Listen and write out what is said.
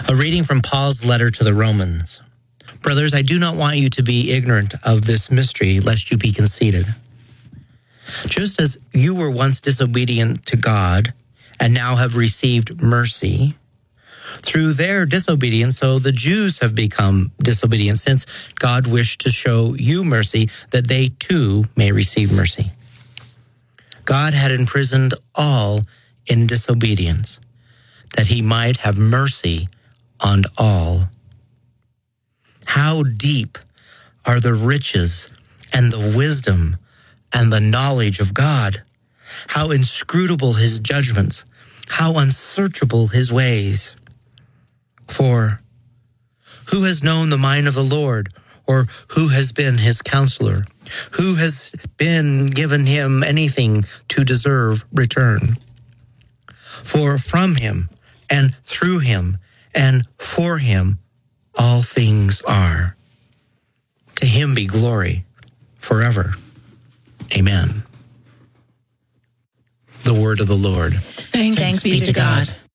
A reading from Paul's letter to the Romans. Brothers, I do not want you to be ignorant of this mystery, lest you be conceited. Just as you were once disobedient to God, and now have received mercy, through their disobedience, so the Jews have become disobedient, since God wished to show you mercy, that they too may receive mercy. God had imprisoned all in disobedience, that he might have mercy on all. How deep are the riches and the wisdom and the knowledge of God! How inscrutable his judgments, how unsearchable his ways! For who has known the mind of the Lord, or who has been his counselor? Who has been given him anything to deserve return? For from him, and through him, and for him, all things are. To him be glory forever. Amen. The word of the Lord. Thanks be to God.